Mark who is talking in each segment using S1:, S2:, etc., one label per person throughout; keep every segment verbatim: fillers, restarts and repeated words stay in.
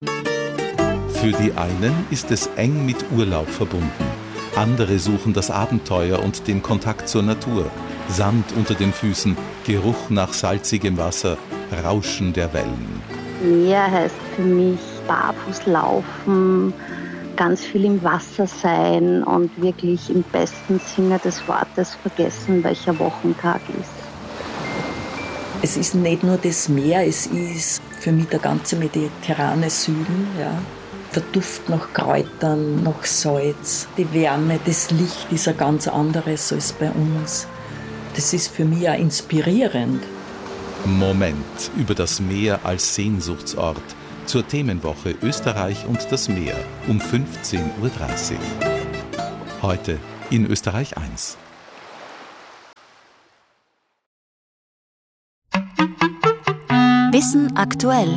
S1: Für die einen ist es eng mit Urlaub verbunden. Andere suchen das Abenteuer und den Kontakt zur Natur. Sand unter den Füßen, Geruch nach salzigem Wasser, Rauschen der Wellen.
S2: Meer heißt für mich barfuß laufen, ganz viel im Wasser sein und wirklich im besten Sinne des Wortes vergessen, welcher Wochentag ist.
S3: Es ist nicht nur das Meer, es ist für mich der ganze mediterrane Süden. Ja. Der Duft nach Kräutern, nach Salz, die Wärme, das Licht ist ein ganz anderes als bei uns. Das ist für mich auch inspirierend.
S1: Moment über das Meer als Sehnsuchtsort. Zur Themenwoche Österreich und das Meer um fünfzehn Uhr dreißig. Heute in Österreich eins.
S4: Wissen aktuell.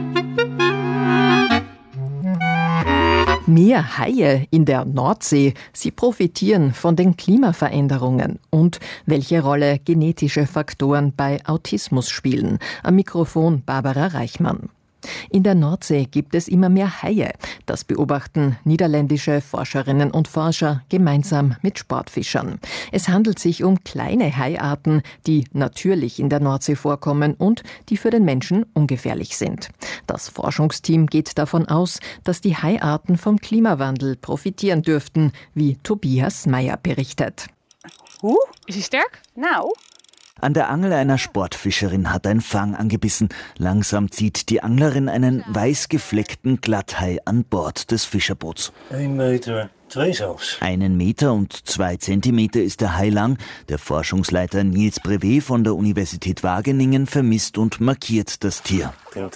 S5: Mehr Haie in der Nordsee, sie profitieren von den Klimaveränderungen. Und welche Rolle genetische Faktoren bei Autismus spielen. Am Mikrofon Barbara Reichmann. In der Nordsee gibt es immer mehr Haie. Das beobachten niederländische Forscherinnen und Forscher gemeinsam mit Sportfischern. Es handelt sich um kleine Haiarten, die natürlich in der Nordsee vorkommen und die für den Menschen ungefährlich sind. Das Forschungsteam geht davon aus, dass die Haiarten vom Klimawandel profitieren dürften, wie Tobias Meyer berichtet.
S6: Uh, ist sie stark? Nou.
S7: An der Angel einer Sportfischerin hat ein Fang angebissen. Langsam zieht die Anglerin einen weiß gefleckten Glatthai an Bord des Fischerboots.
S8: Ein Meter, zwei zelfs.
S7: Einen Meter und zwei Zentimeter ist der Hai lang. Der Forschungsleiter Niels Brevet von der Universität Wageningen vermisst und markiert das Tier.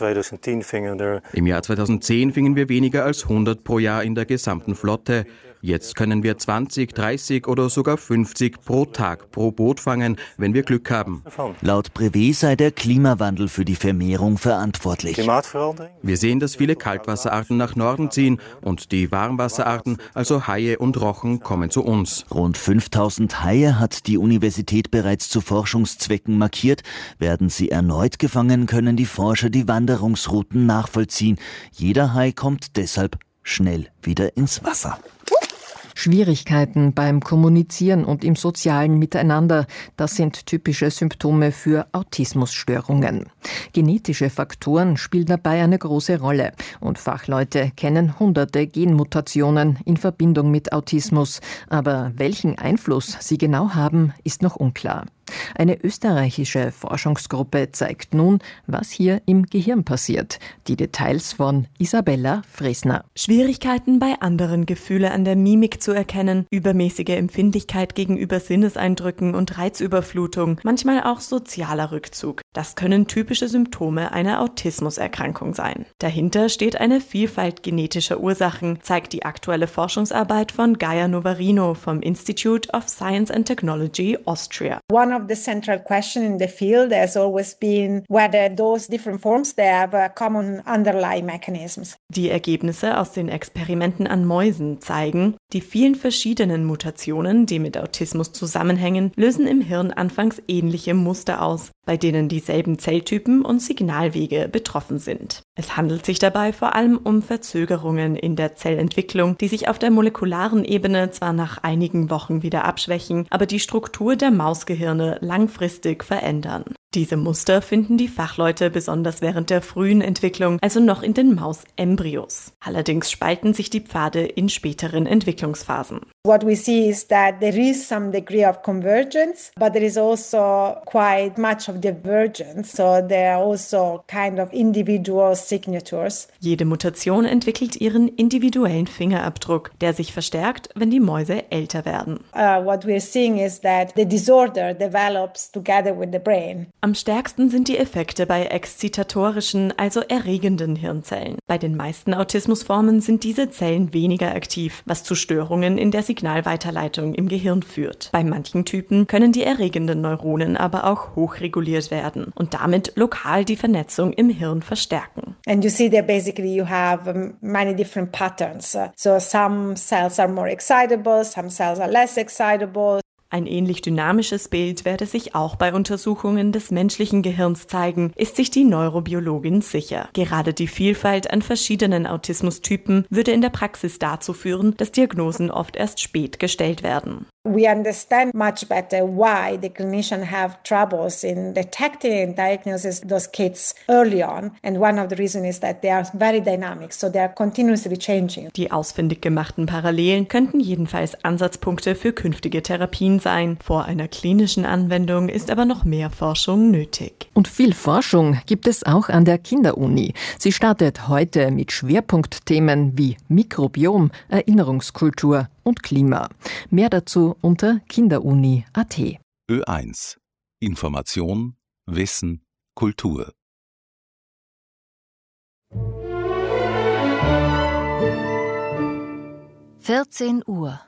S9: Im Jahr zweitausendzehn fingen wir weniger als hundert pro Jahr in der gesamten Flotte. Jetzt können wir zwanzig, dreißig oder sogar fünfzig pro Tag pro Boot fangen, wenn wir Glück haben.
S7: Laut Brevet sei der Klimawandel für die Vermehrung verantwortlich.
S9: Wir sehen, dass viele Kaltwasserarten nach Norden ziehen und die Warmwasserarten, also Haie und Rochen, kommen zu uns.
S7: Rund fünftausend Haie hat die Universität bereits zu Forschungszwecken markiert. Werden sie erneut gefangen, können die Forscher die Wanderungsrouten nachvollziehen. Jeder Hai kommt deshalb schnell wieder ins Wasser.
S5: Schwierigkeiten beim Kommunizieren und im sozialen Miteinander, das sind typische Symptome für Autismusstörungen. Genetische Faktoren spielen dabei eine große Rolle und Fachleute kennen hunderte Genmutationen in Verbindung mit Autismus, aber welchen Einfluss sie genau haben, ist noch unklar. Eine österreichische Forschungsgruppe zeigt nun, was hier im Gehirn passiert. Die Details von Isabella Fresner.
S10: Schwierigkeiten bei anderen, Gefühle an der Mimik zu erkennen, übermäßige Empfindlichkeit gegenüber Sinneseindrücken und Reizüberflutung, manchmal auch sozialer Rückzug. Das können typische Symptome einer Autismuserkrankung sein. Dahinter steht eine Vielfalt genetischer Ursachen, zeigt die aktuelle Forschungsarbeit von Gaia Novarino vom Institute of Science and Technology Austria.
S11: One of the central questions in the field has always been whether those different forms they have a common underlying mechanisms.
S10: Die Ergebnisse aus den Experimenten an Mäusen zeigen, die vielen verschiedenen Mutationen, die mit Autismus zusammenhängen, lösen im Hirn anfangs ähnliche Muster aus, bei denen dieselben Zelltypen und Signalwege betroffen sind. Es handelt sich dabei vor allem um Verzögerungen in der Zellentwicklung, die sich auf der molekularen Ebene zwar nach einigen Wochen wieder abschwächen, aber die Struktur der Mausgehirne langfristig verändern. Diese Muster finden die Fachleute besonders während der frühen Entwicklung, also noch in den Mausembryos. Allerdings spalten sich die Pfade in späteren Entwicklungsphasen.
S11: What we see is that there is some degree of convergence, but there is also quite much of divergence. So there are also kind of individual signatures.
S10: Jede Mutation entwickelt ihren individuellen Fingerabdruck, der sich verstärkt, wenn die Mäuse älter werden.
S11: Uh, what we are seeing is that the disorder develops together with the brain.
S10: Am stärksten sind die Effekte bei exzitatorischen, also erregenden Hirnzellen. Bei den meisten Autismusformen sind diese Zellen weniger aktiv, was zu Störungen in der Signalweiterleitung im Gehirn führt. Bei manchen Typen können die erregenden Neuronen aber auch hochreguliert werden und damit lokal die Vernetzung im Hirn verstärken.
S11: And you see that basically you have um, many different patterns. So some cells are more excitable, some cells are less excitable.
S10: Ein ähnlich dynamisches Bild werde sich auch bei Untersuchungen des menschlichen Gehirns zeigen, ist sich die Neurobiologin sicher. Gerade die Vielfalt an verschiedenen Autismustypen würde in der Praxis dazu führen, dass Diagnosen oft erst spät gestellt werden.
S11: We understand much better why the clinicians have troubles in detecting and diagnosing those kids early on. And one of the reasons is that they are very dynamic, so they are continuously changing.
S10: Die ausfindig gemachten Parallelen könnten jedenfalls Ansatzpunkte für künftige Therapien sein. Vor einer klinischen Anwendung ist aber noch mehr Forschung nötig.
S5: Und viel Forschung gibt es auch an der Kinderuni. Sie startet heute mit Schwerpunktthemen wie Mikrobiom, Erinnerungskultur und Klima. Mehr dazu unter kinderuni punkt a t.
S1: Ö eins. Information, Wissen, Kultur.
S4: vierzehn Uhr.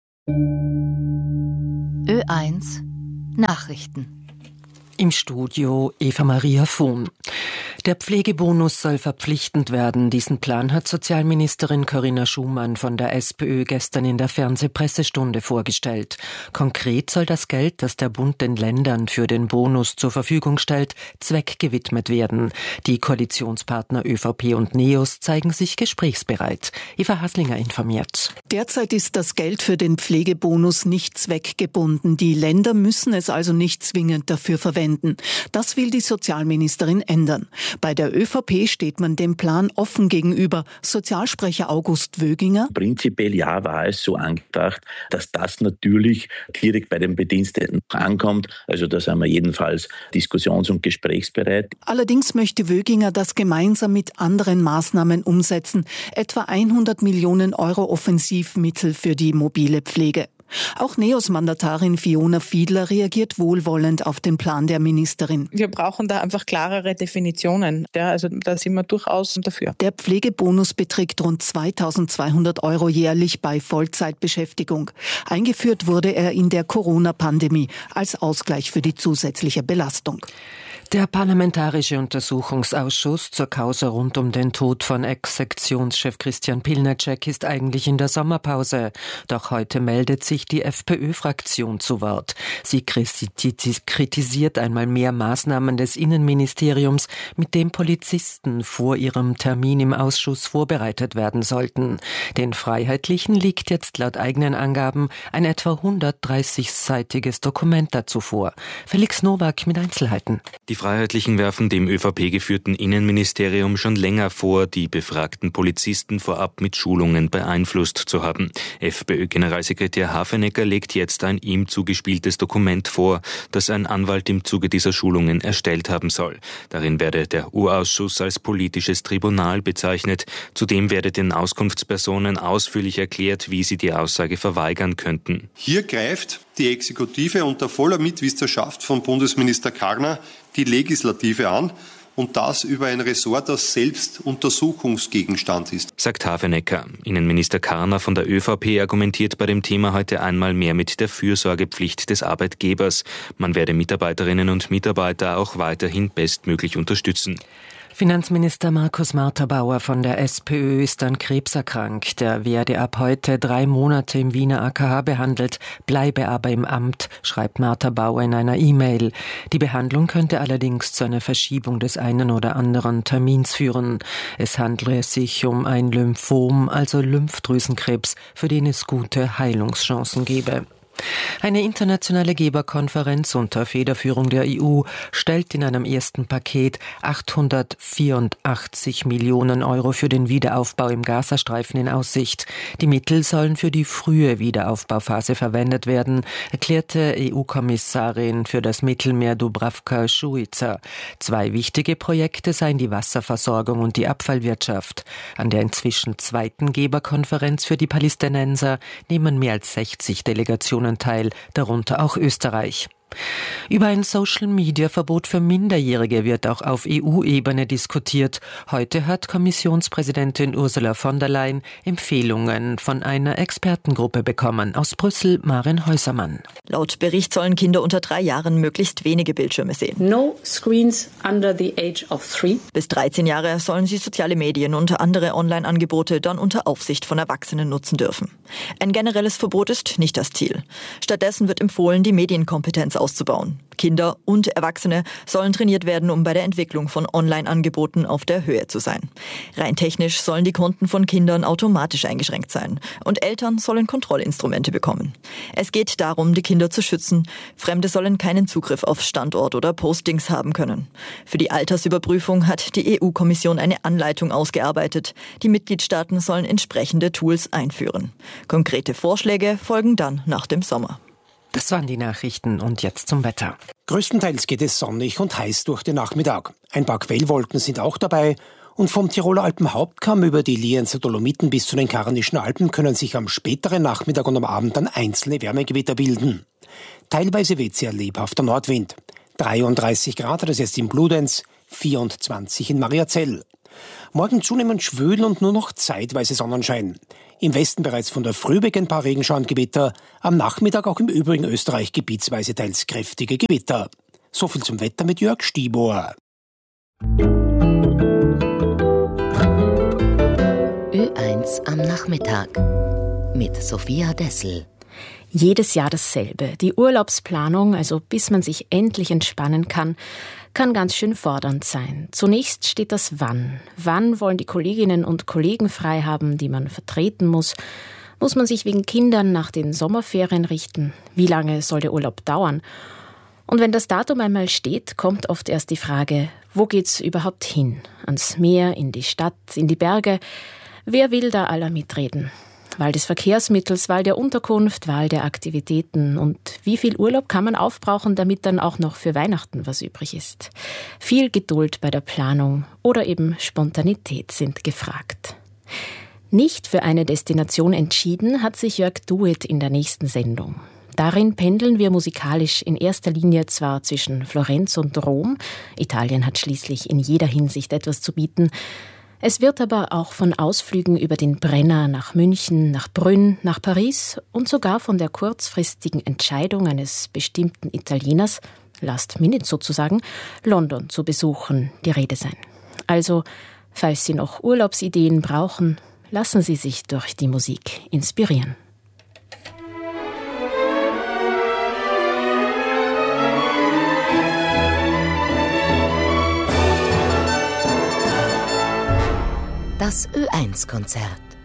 S4: Ö eins Nachrichten.
S12: Im Studio Eva Maria Vohn. Der Pflegebonus soll verpflichtend werden. Diesen Plan hat Sozialministerin Corinna Schumann von der SPÖ gestern in der Fernsehpressestunde vorgestellt. Konkret soll das Geld, das der Bund den Ländern für den Bonus zur Verfügung stellt, zweckgewidmet werden. Die Koalitionspartner ÖVP und NEOS zeigen sich gesprächsbereit. Eva Haslinger informiert.
S13: Derzeit ist das Geld für den Pflegebonus nicht zweckgebunden. Die Länder müssen es also nicht zwingend dafür verwenden. Das will die Sozialministerin ändern. Bei der ÖVP steht man dem Plan offen gegenüber. Sozialsprecher August Wöginger.
S14: Prinzipiell ja war es so angedacht, dass das natürlich direkt bei den Bediensteten ankommt. Also da sind wir jedenfalls diskussions- und gesprächsbereit.
S13: Allerdings möchte Wöginger das gemeinsam mit anderen Maßnahmen umsetzen. Etwa hundert Millionen Euro Offensivmittel für die mobile Pflege. Auch NEOS-Mandatarin Fiona Fiedler reagiert wohlwollend auf den Plan der Ministerin.
S15: Wir brauchen da einfach klarere Definitionen. Ja, also da sind wir durchaus dafür.
S13: Der Pflegebonus beträgt rund zweitausendzweihundert Euro jährlich bei Vollzeitbeschäftigung. Eingeführt wurde er in der Corona-Pandemie als Ausgleich für die zusätzliche Belastung.
S12: Der Parlamentarische Untersuchungsausschuss zur Causa rund um den Tod von Ex-Sektionschef Christian Pilnacek ist eigentlich in der Sommerpause. Doch heute meldet sich die FPÖ-Fraktion zu Wort. Sie kritisiert einmal mehr Maßnahmen des Innenministeriums, mit dem Polizisten vor ihrem Termin im Ausschuss vorbereitet werden sollten. Den Freiheitlichen liegt jetzt laut eigenen Angaben ein etwa hundertdreißigseitiges Dokument dazu vor. Felix Nowak mit Einzelheiten.
S16: Die Freiheitlichen werfen dem ÖVP-geführten Innenministerium schon länger vor, die befragten Polizisten vorab mit Schulungen beeinflusst zu haben. FPÖ-Generalsekretär Hafenecker legt jetzt ein ihm zugespieltes Dokument vor, das ein Anwalt im Zuge dieser Schulungen erstellt haben soll. Darin werde der U-Ausschuss als politisches Tribunal bezeichnet. Zudem werde den Auskunftspersonen ausführlich erklärt, wie sie die Aussage verweigern könnten.
S17: Hier greift die Exekutive unter voller Mitwisserschaft von Bundesminister Karner die Legislative an und das über ein Ressort, das selbst Untersuchungsgegenstand ist,
S16: sagt Hafenecker. Innenminister Karner von der ÖVP argumentiert bei dem Thema heute einmal mehr mit der Fürsorgepflicht des Arbeitgebers. Man werde Mitarbeiterinnen und Mitarbeiter auch weiterhin bestmöglich unterstützen.
S12: Finanzminister Markus Marterbauer von der SPÖ ist an Krebs erkrankt. Er werde ab heute drei Monate im Wiener A K H behandelt, bleibe aber im Amt, schreibt Marterbauer in einer E-Mail. Die Behandlung könnte allerdings zu einer Verschiebung des einen oder anderen Termins führen. Es handle sich um ein Lymphom, also Lymphdrüsenkrebs, für den es gute Heilungschancen gebe. Eine internationale Geberkonferenz unter Federführung der E U stellt in einem ersten Paket achthundertvierundachtzig Millionen Euro für den Wiederaufbau im Gazastreifen in Aussicht. Die Mittel sollen für die frühe Wiederaufbauphase verwendet werden, erklärte E U-Kommissarin für das Mittelmeer Dubravka Šuica. Zwei wichtige Projekte seien die Wasserversorgung und die Abfallwirtschaft. An der inzwischen zweiten Geberkonferenz für die Palästinenser nehmen mehr als sechzig Delegationen teil, darunter auch Österreich. Über ein Social-Media-Verbot für Minderjährige wird auch auf E U-Ebene diskutiert. Heute hat Kommissionspräsidentin Ursula von der Leyen Empfehlungen von einer Expertengruppe bekommen. Aus Brüssel, Maren Häusermann.
S18: Laut Bericht sollen Kinder unter drei Jahren möglichst wenige Bildschirme sehen.
S19: No screens under the age of three.
S18: Bis dreizehn Jahre sollen sie soziale Medien und andere Online-Angebote dann unter Aufsicht von Erwachsenen nutzen dürfen. Ein generelles Verbot ist nicht das Ziel. Stattdessen wird empfohlen, die Medienkompetenz auszubauen. Kinder und Erwachsene sollen trainiert werden, um bei der Entwicklung von Online-Angeboten auf der Höhe zu sein. Rein technisch sollen die Konten von Kindern automatisch eingeschränkt sein und Eltern sollen Kontrollinstrumente bekommen. Es geht darum, die Kinder zu schützen. Fremde sollen keinen Zugriff auf Standort oder Postings haben können. Für die Altersüberprüfung hat die E U-Kommission eine Anleitung ausgearbeitet. Die Mitgliedstaaten sollen entsprechende Tools einführen. Konkrete Vorschläge folgen dann nach dem Sommer.
S12: Das waren die Nachrichten und jetzt zum Wetter.
S20: Größtenteils geht es sonnig und heiß durch den Nachmittag. Ein paar Quellwolken sind auch dabei und vom Tiroler Alpenhauptkamm über die Lienzer Dolomiten bis zu den Karnischen Alpen können sich am späteren Nachmittag und am Abend dann einzelne Wärmegewitter bilden. Teilweise weht sehr lebhafter Nordwind. dreiunddreißig Grad hat es jetzt in Bludenz, vierundzwanzig in Mariazell. Morgen zunehmend schwül und nur noch zeitweise Sonnenschein. Im Westen bereits von der Früh weg ein paar Regenschauengewitter, am Nachmittag auch im übrigen Österreich gebietsweise teils kräftige Gewitter. So viel zum Wetter mit Jörg Stiebohr.
S21: Ö eins am Nachmittag mit Sophia Dessel.
S22: Jedes Jahr dasselbe. Die Urlaubsplanung, also bis man sich endlich entspannen kann, kann ganz schön fordernd sein. Zunächst steht das Wann. Wann wollen die Kolleginnen und Kollegen frei haben, die man vertreten muss? Muss man sich wegen Kindern nach den Sommerferien richten? Wie lange soll der Urlaub dauern? Und wenn das Datum einmal steht, kommt oft erst die Frage, wo geht's überhaupt hin? Ans Meer, in die Stadt, in die Berge? Wer will da aller mitreden? Wahl des Verkehrsmittels, Wahl der Unterkunft, Wahl der Aktivitäten. Und wie viel Urlaub kann man aufbrauchen, damit dann auch noch für Weihnachten was übrig ist? Viel Geduld bei der Planung oder eben Spontanität sind gefragt. Nicht für eine Destination entschieden hat sich Jörg Duet in der nächsten Sendung. Darin pendeln wir musikalisch in erster Linie zwar zwischen Florenz und Rom, Italien hat schließlich in jeder Hinsicht etwas zu bieten, es wird aber auch von Ausflügen über den Brenner nach München, nach Brünn, nach Paris und sogar von der kurzfristigen Entscheidung eines bestimmten Italieners, last minute sozusagen, London zu besuchen, die Rede sein. Also, falls Sie noch Urlaubsideen brauchen, lassen Sie sich durch die Musik inspirieren.
S21: Das Ö eins Konzert.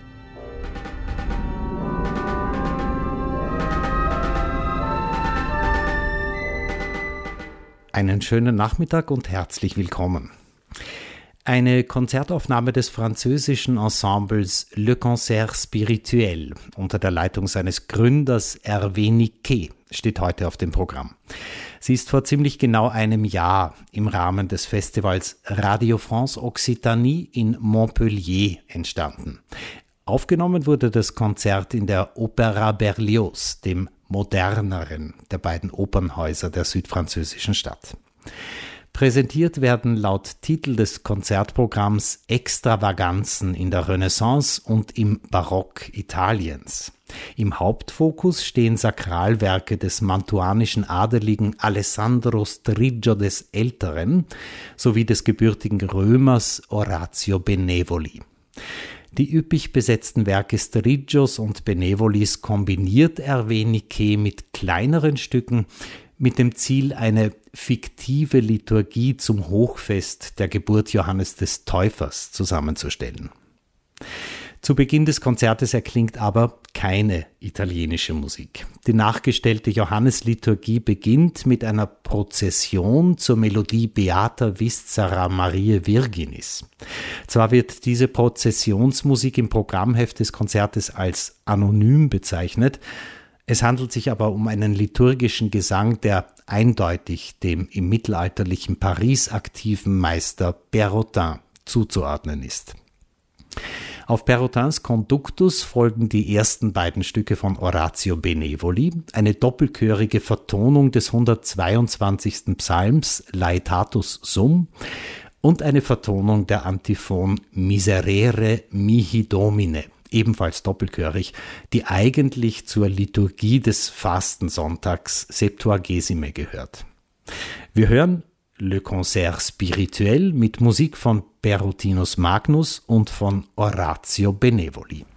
S23: Einen schönen Nachmittag und herzlich willkommen. Eine Konzertaufnahme des französischen Ensembles Le Concert Spirituel unter der Leitung seines Gründers Hervé Niquet steht heute auf dem Programm. Sie ist vor ziemlich genau einem Jahr im Rahmen des Festivals Radio France Occitanie in Montpellier entstanden. Aufgenommen wurde das Konzert in der Opéra Berlioz, dem moderneren der beiden Opernhäuser der südfranzösischen Stadt. Präsentiert werden laut Titel des Konzertprogramms Extravaganzen in der Renaissance und im Barock Italiens. Im Hauptfokus stehen Sakralwerke des mantuanischen Adeligen Alessandro Striggio des Älteren sowie des gebürtigen Römers Orazio Benevoli. Die üppig besetzten Werke Striggios und Benevolis kombiniert Hervé Niquet mit kleineren Stücken mit dem Ziel, eine fiktive Liturgie zum Hochfest der Geburt Johannes des Täufers zusammenzustellen. Zu Beginn des Konzertes erklingt aber keine italienische Musik. Die nachgestellte Johannesliturgie beginnt mit einer Prozession zur Melodie Beata Viscera Mariae Virginis. Zwar wird diese Prozessionsmusik im Programmheft des Konzertes als anonym bezeichnet, es handelt sich aber um einen liturgischen Gesang, der eindeutig dem im mittelalterlichen Paris aktiven Meister Perrotin zuzuordnen ist. Auf Perrotins Conductus folgen die ersten beiden Stücke von Oratio Benevoli, eine doppelchörige Vertonung des hundertzweiundzwanzigsten Psalms Laetatus Sum und eine Vertonung der Antiphon Miserere mihi Domine, ebenfalls doppelchörig, die eigentlich zur Liturgie des Fastensonntags Septuagesime gehört. Wir hören Le Concert Spirituel mit Musik von Perotinus Magnus und von Oratio Benevoli.